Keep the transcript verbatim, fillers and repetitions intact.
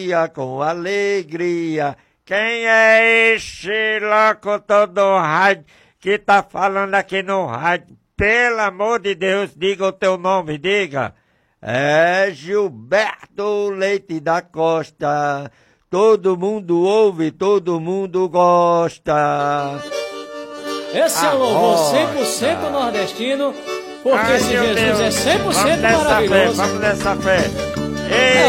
Com alegria. Quem é esse locutor do rádio que tá falando aqui no rádio? Pelo amor de Deus, diga o teu nome, diga. É Gilberto Leite da Costa. Todo mundo ouve, todo mundo gosta. Esse é o louvor cem por cento nordestino, porque Ai, esse meu Jesus Deus. é cem por cento Vamos nessa maravilhoso. fé, vamos nessa fé. É